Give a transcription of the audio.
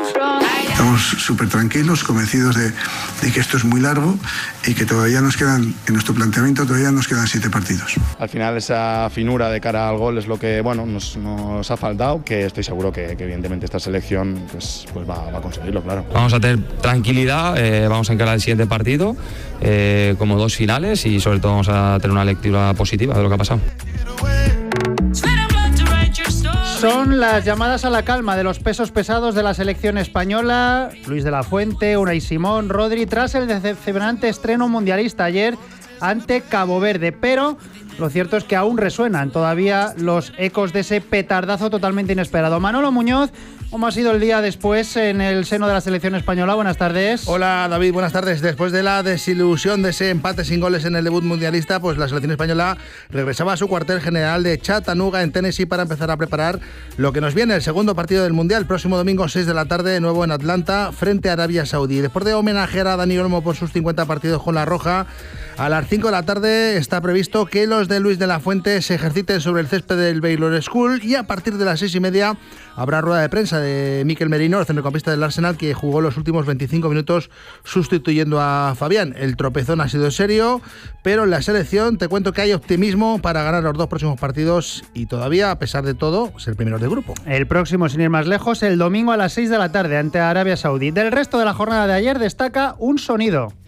Estamos súper tranquilos, convencidos de que esto es muy largo y que todavía nos quedan, en nuestro planteamiento, todavía nos quedan 7 partidos. Al final esa finura de cara al gol es lo que nos ha faltado, que estoy seguro que evidentemente esta selección pues va a conseguirlo, claro. Vamos a tener tranquilidad, vamos a encarar el siguiente partido como 2 finales y sobre todo vamos a tener una lectura positiva de lo que ha pasado. Son las llamadas a la calma de los pesos pesados de la selección española. Luis de la Fuente, Unai Simón, Rodri, tras el decepcionante estreno mundialista ayer ante Cabo Verde. Pero lo cierto es que aún resuenan todavía los ecos de ese petardazo totalmente inesperado. Manolo Muñoz, ¿cómo ha sido el día después en el seno de la selección española? Buenas tardes. Hola David, buenas tardes. Después de la desilusión de ese empate sin goles en el debut mundialista, pues la selección española regresaba a su cuartel general de Chattanooga en Tennessee para empezar a preparar lo que nos viene, el segundo partido del mundial, próximo domingo 6 de la tarde, de nuevo en Atlanta, frente a Arabia Saudí. Después de homenajear a Dani Olmo por sus 50 partidos con la Roja, a las 5 de la tarde está previsto que los de Luis de la Fuente se ejerciten sobre el césped del Baylor School y a partir de las 6:30 habrá rueda de prensa de Mikel Merino, el centrocampista del Arsenal, que jugó los últimos 25 minutos sustituyendo a Fabián. El tropezón ha sido serio, pero en la selección te cuento que hay optimismo para ganar los 2 próximos partidos y todavía, a pesar de todo, ser primeros de grupo. El próximo, sin ir más lejos, el domingo a las 6 de la tarde ante Arabia Saudí. Del resto de la jornada de ayer destaca un sonido.